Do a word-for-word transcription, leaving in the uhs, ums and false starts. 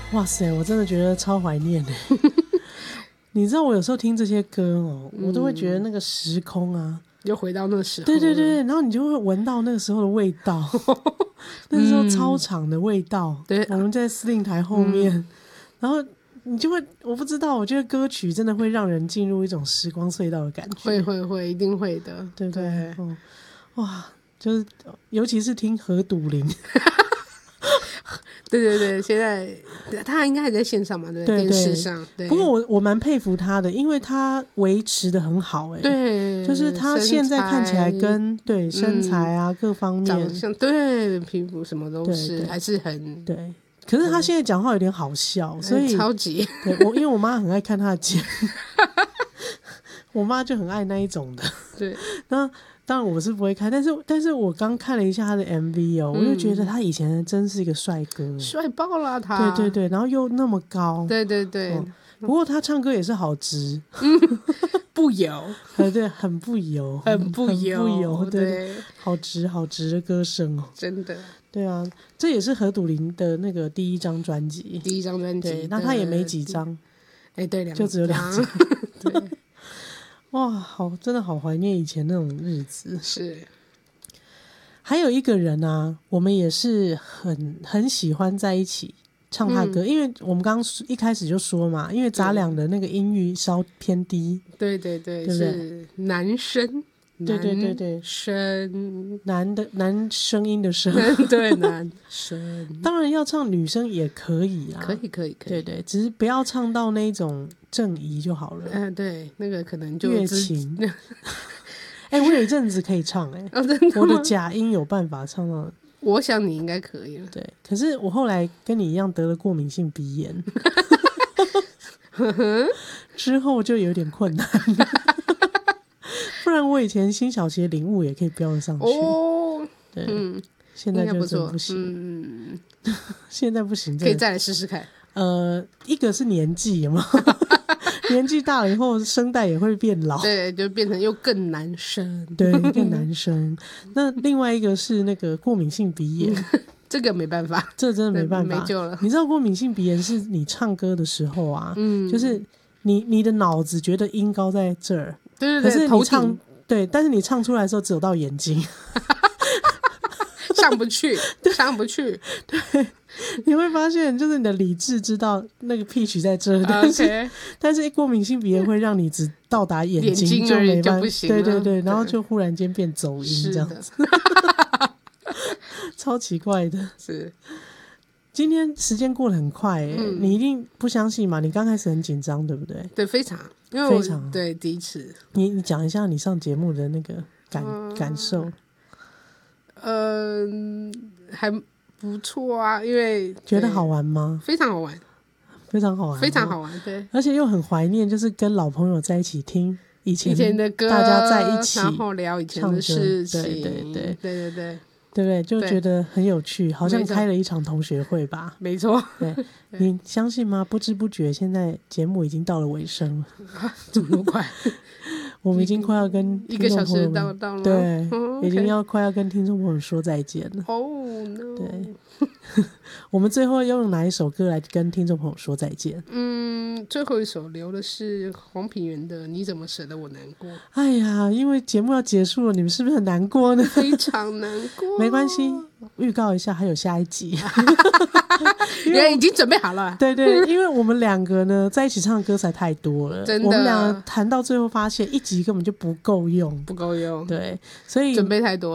哇塞，我真的觉得超怀念的。你知道我有时候听这些歌哦、嗯，我都会觉得那个时空啊， 又回到那个时候。 对对对，然后你就会闻到那个时候的味道，那时候操场的味道。对、嗯，我们在司令台后面，嗯、然后你就会，我不知道，我觉得歌曲真的会让人进入一种时光隧道的感觉。 会会会，一定会的， 对不对？对哦、哇，就是尤其是听何笃霖。 对对对，现在他应该还在线上嘛，对不对？电视上。对。 不过我我蛮佩服他的，因为他维持的很好、欸，哎， 对， 就是他现在看起来跟对身材啊、嗯、各方面， 长相对皮肤什么都是，对对还是很对。可是他现在讲话有点好笑，所以超级对我，因为我妈很爱看他的节目，我妈就很爱那一种的。对，那。当然我是不会看，但是但是我刚看了一下他的 M V 哦、喔嗯，我就觉得他以前真是一个帅哥， 帅爆了他。 对对对，然后又那么高， 对对对。嗯、 不过他唱歌也是好直， 嗯、不油， 对，很不油， 很不油， 很不油，对， 对好直好直的歌声哦、喔， 真的。对啊，这也是何笃霖的那个第一张专辑， 第一张专辑， 对，那他也没几张， 哎、欸，对， 就只有两张，对。哇，好，真的好怀念以前那种日子。 是， 还有一个人啊，我们也是很很喜欢在一起唱他歌，嗯、因为我们刚刚一开始就说嘛，因为杂两的那个音域稍偏低， 对对对，对不对？是男生， 对对对对， 声男的男声音的声， 对男生， 当然要唱女生也可以啊， 可以可以可以， 对对，只是不要唱到那种正仪就好了。 嗯、呃，对，那个可能就乐琴。哎、欸，我有一阵子可以唱哎、欸哦，真的我的假音有办法唱到。 我想你应该可以了。 对，可是我后来跟你一样得了过敏性鼻炎，之后就有点困难。不然我以前新小节领悟也可以飙得上去。哦，对，嗯，现在就真不行。嗯，现在不行， 可以再来试试看。 呃，一个是年纪有没有？年纪大了以后，声带也会变老， 对，就变成又更难声， 对，更难声。那另外一个是那个过敏性鼻炎， 这个没办法， 这真的没办法， 没救了。 你知道过敏性鼻炎是你唱歌的时候啊，嗯，就是你你的脑子觉得音高在这儿， 对对对， 可是你唱对，但是你唱出来的时候只有到眼睛。 上不去，上不去。 对，你会发现，就是你的理智知道那个 pitch 在这，但是、okay. 但是过敏性鼻炎会让你只到达眼睛就没办法，对对对，然后就忽然间变走音这样子，超奇怪的。 是， 今天时间过得很快哎、欸嗯，你一定不相信嘛？你刚开始很紧张，对不对？ 对，非常，因为我非常对第一次。 你你讲一下你上节目的那个感、嗯、感受。 嗯、呃，还不错啊，因为觉得好玩吗？ 非常好玩， 非常好玩， 非常好玩，对， 而且又很怀念，就是跟老朋友在一起听以前以前的歌， 大家在一起， 然后聊以前的事情， 对对对对对对， 对不对？就觉得很有趣，好像开了一场同学会吧？ 没错， 对，你相信吗？不知不觉，现在节目已经到了尾声了， 怎么那么快？ 我们已经快要跟一个小时到到了， 对， 哦 okay. 已经要快要跟听众朋友说再见了。 哦、oh, no. 对，我们最后要用哪一首歌来跟听众朋友说再见？ 嗯，最后一首留的是黄品源的《你怎么舍得我难过》。 哎呀，因为节目要结束了，你们是不是很难过呢？ 非常难过。 没关系，预告一下，还有下一集。 因为已经准备好了。 对对，因为我们两个呢在一起唱的歌才太多了， 真的。 我们两个谈到最后发现一集根本就不够用， 不够用。 对，所以准备太多了。